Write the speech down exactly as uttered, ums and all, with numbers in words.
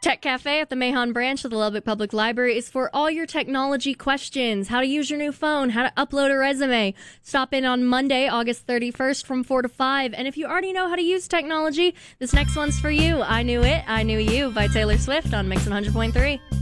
Tech Cafe at the Mahon branch of the Lubbock Public Library is for all your technology questions. How to use your new phone, how to upload a resume. Stop in on Monday, August thirty-first from four to five. And if you already know how to use technology, this next one's for you. I Knew It, I Knew You by Taylor Swift on Mix one hundred point three.